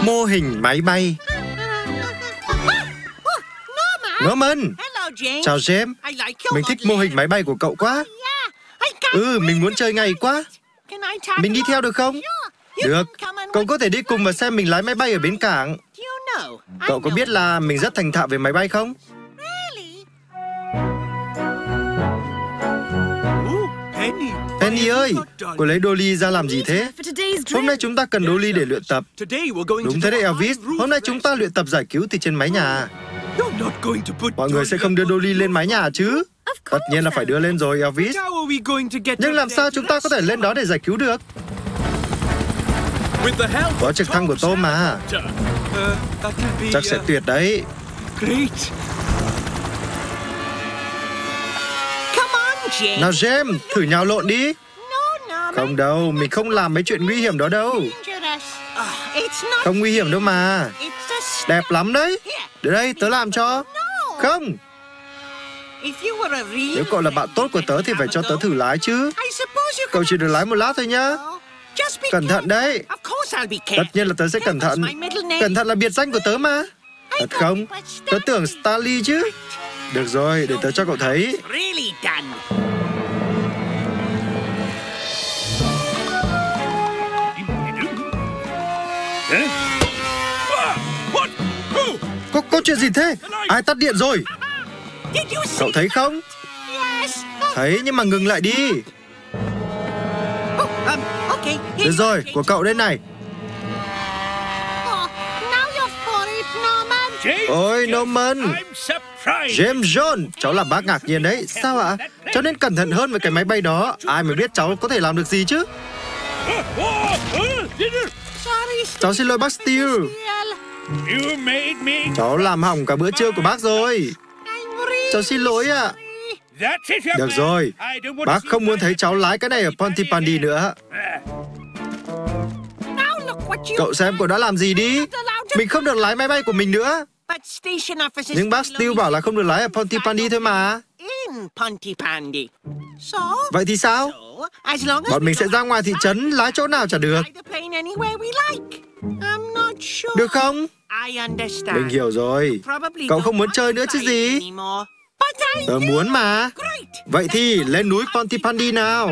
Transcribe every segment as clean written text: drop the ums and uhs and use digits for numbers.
Mô hình máy bay. Norman. Chào James. Mình thích mô hình máy bay của cậu quá. Mình muốn chơi ngay quá. Mình đi theo được không? Được. Cậu có thể đi cùng và xem mình lái máy bay ở bến cảng. Cậu có biết là mình rất thành thạo về máy bay không? Penny ơi, cô lấy Dolly ra làm gì thế? Hôm nay chúng ta cần Dolly để luyện tập. Đúng thế đấy Elvis, hôm nay chúng ta luyện tập giải cứu từ trên mái nhà. Mọi người sẽ không đưa Dolly lên mái nhà chứ? Tất nhiên là phải đưa lên rồi Elvis. Nhưng làm sao chúng ta có thể lên đó để giải cứu được? Có trực thăng của Tom mà. Chắc sẽ tuyệt đấy. Nào James, thử nhào lộn đi. Không đâu, mình không làm mấy chuyện nguy hiểm đó đâu. Không nguy hiểm đâu mà. Đẹp lắm đấy. Để đây, tớ làm cho. Không. Nếu cậu là bạn tốt của tớ thì phải cho tớ thử lái chứ. Cậu chỉ được lái một lát thôi nhá. Cẩn thận đấy. Tất nhiên là tớ sẽ cẩn thận. Cẩn thận là biệt danh của tớ mà. Thật không? Tớ tưởng Starly chứ. Được rồi, để tớ cho cậu thấy. Có chuyện gì thế? Ai tắt điện rồi? Cậu thấy không? Thấy nhưng mà ngừng lại đi. Được rồi, của cậu đây này. Ôi Norman, James John, cháu làm bác ngạc nhiên đấy. Sao ạ? Cháu nên cẩn thận hơn với cái máy bay đó. Ai mà biết cháu có thể làm được gì chứ. Cháu xin lỗi bác Steele. Cháu làm hỏng cả bữa trưa của bác rồi. Cháu xin lỗi ạ. Được rồi, bác không muốn thấy cháu lái cái này ở Pontypandy nữa. Cậu xem cậu đã làm gì đi. Mình không được lái máy bay của mình nữa. Nhưng bác Steele bảo là không được lái ở Pontypandy thôi mà. Vậy thì sao? Bọn mình sẽ ra ngoài thị trấn, lái chỗ nào chả được. Được không? Mình hiểu rồi. Cậu không muốn chơi nữa chứ gì. Tớ muốn mà. Vậy thì lên núi Pontypandy nào.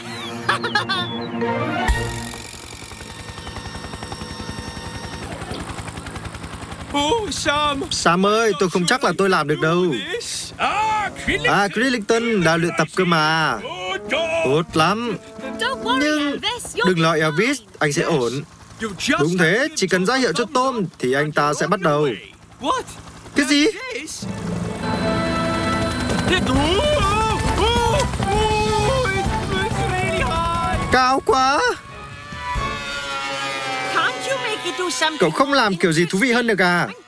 Sam ơi, tôi không chắc là tôi làm được đâu. Crillington đã luyện tập cơ mà. Tốt lắm. Nhưng đừng lo Elvis, anh sẽ ổn. Đúng thế, chỉ cần ra hiệu cho Tom thì anh ta sẽ bắt đầu. Cái gì? Cao quá. Cậu không làm kiểu gì thú vị hơn được à?